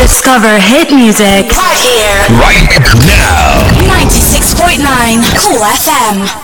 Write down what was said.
Discover hit music right here, right now. 96.9 Cool FM.